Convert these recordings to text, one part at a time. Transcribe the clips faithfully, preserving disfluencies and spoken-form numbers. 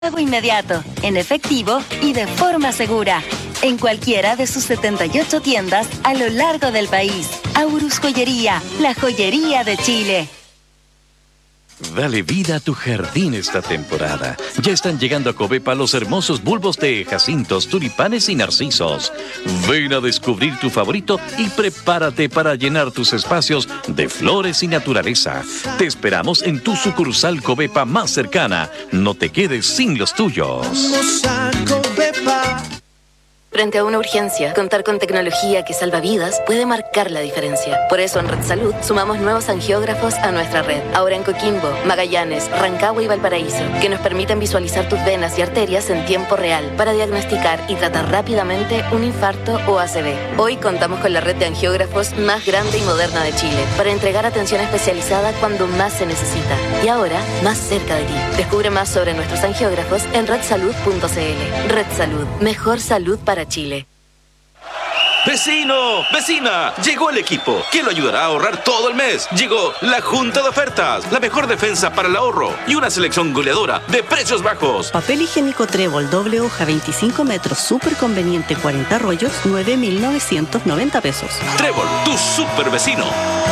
Pago inmediato, en efectivo y de forma segura. En cualquiera de sus setenta y ocho tiendas a lo largo del país. Aurus Joyería, la joyería de Chile. Dale vida a tu jardín esta temporada. Ya están llegando a Covepa los hermosos bulbos de jacintos, tulipanes y narcisos. Ven a descubrir tu favorito y prepárate para llenar tus espacios de flores y naturaleza. Te esperamos en tu sucursal Covepa más cercana. No te quedes sin los tuyos. Vamos a Covepa. Frente a una urgencia, contar con tecnología que salva vidas puede marcar la diferencia. Por eso en Red Salud sumamos nuevos angiógrafos a nuestra red. Ahora en Coquimbo, Magallanes, Rancagua y Valparaíso, que nos permiten visualizar tus venas y arterias en tiempo real para diagnosticar y tratar rápidamente un infarto o A C V. Hoy contamos con la red de angiógrafos más grande y moderna de Chile para entregar atención especializada cuando más se necesita. Y ahora, más cerca de ti. Descubre más sobre nuestros angiógrafos en red salud punto c l. Red Salud, mejor salud para Chile. ¡Vecino! ¡Vecina! Llegó el equipo que lo ayudará a ahorrar todo el mes. Llegó la Junta de Ofertas, la mejor defensa para el ahorro y una selección goleadora de precios bajos. Papel higiénico Trébol, doble hoja, veinticinco metros, súper conveniente, cuarenta rollos, nueve mil novecientos noventa pesos. Trébol, tu super vecino.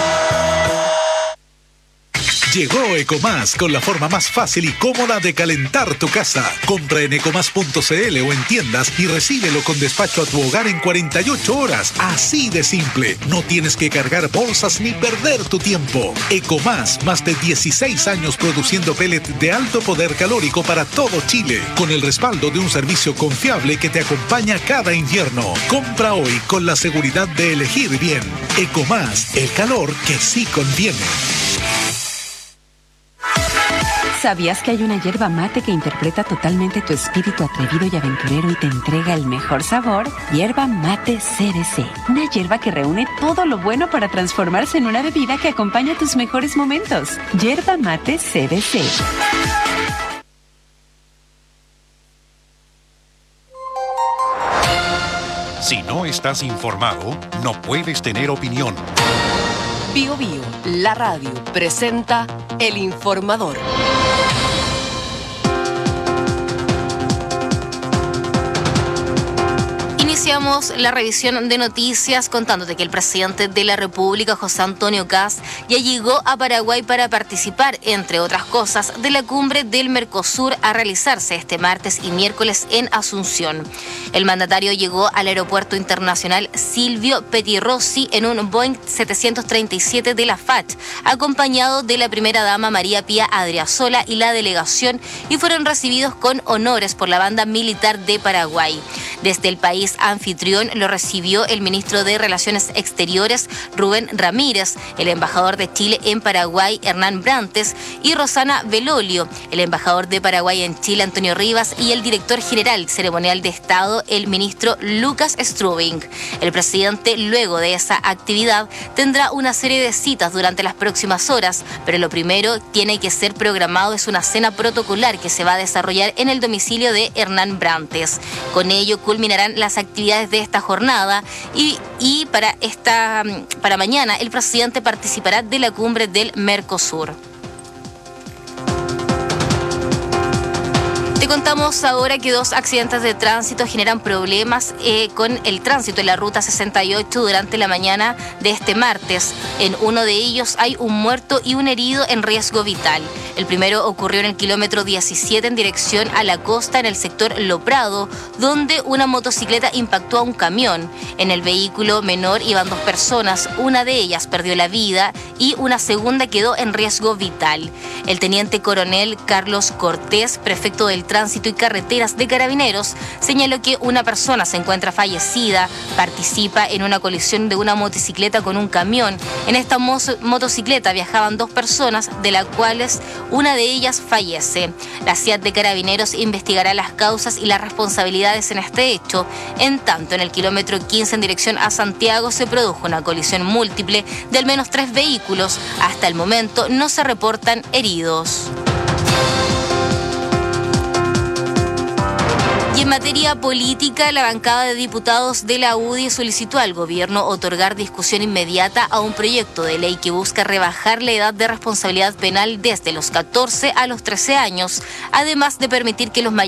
Llegó Ecomás con la forma más fácil y cómoda de calentar tu casa. Compra en ecomás punto c l o en tiendas y recíbelo con despacho a tu hogar en cuarenta y ocho horas. Así de simple. No tienes que cargar bolsas ni perder tu tiempo. Ecomás, más de dieciséis años produciendo pellet de alto poder calórico para todo Chile, con el respaldo de un servicio confiable que te acompaña cada invierno. Compra hoy con la seguridad de elegir bien. Ecomás, el calor que sí conviene. ¿Sabías que hay una hierba mate que interpreta totalmente tu espíritu atrevido y aventurero y te entrega el mejor sabor? Hierba mate C D C. Una hierba que reúne todo lo bueno para transformarse en una bebida que acompaña tus mejores momentos. Hierba mate C D C. Si no estás informado, no puedes tener opinión. Bio Bio, la radio, presenta El Informador. Iniciamos la revisión de noticias contándote que el presidente de la República, José Antonio Kast, ya llegó a Paraguay para participar, entre otras cosas, de la cumbre del Mercosur a realizarse este martes y miércoles en Asunción. El mandatario llegó al aeropuerto internacional Silvio Pettirossi en un Boeing setecientos treinta y siete de la F A T, acompañado de la primera dama María Pía Adriasola y la delegación, y fueron recibidos con honores por la banda militar de Paraguay. Desde el país anfitrión lo recibió el ministro de Relaciones Exteriores, Rubén Ramírez, el embajador de Chile en Paraguay, Hernán Brantes, y Rosana Belolio, el embajador de Paraguay en Chile, Antonio Rivas, y el director general ceremonial de Estado, el ministro Lucas Strubing. El presidente, luego de esa actividad, tendrá una serie de citas durante las próximas horas, pero lo primero tiene que ser programado es una cena protocolar que se va a desarrollar en el domicilio de Hernán Brantes. Con ello culminarán las actividades de esta jornada y, y para, esta, para mañana el presidente participará de la cumbre del Mercosur. Te contamos ahora que dos accidentes de tránsito generan problemas eh, con el tránsito en la ruta sesenta y ocho durante la mañana de este martes. En uno de ellos hay un muerto y un herido en riesgo vital. El primero ocurrió en el kilómetro diecisiete en dirección a la costa en el sector Lo Prado, donde una motocicleta impactó a un camión. En el vehículo menor iban dos personas, una de ellas perdió la vida y una segunda quedó en riesgo vital. El teniente coronel Carlos Cortés, prefecto del Tránsito y Carreteras de Carabineros, señaló que una persona se encuentra fallecida, participa en una colisión de una motocicleta con un camión. En esta mo- motocicleta viajaban dos personas, de las cuales una de ellas fallece. La C I A T de Carabineros investigará las causas y las responsabilidades en este hecho. En tanto, en el kilómetro quince en dirección a Santiago se produjo una colisión múltiple de al menos tres vehículos. Hasta el momento no se reportan heridos. Y en materia política, la bancada de diputados de la U D I solicitó al gobierno otorgar discusión inmediata a un proyecto de ley que busca rebajar la edad de responsabilidad penal desde los catorce a los trece años, además de permitir que los mayores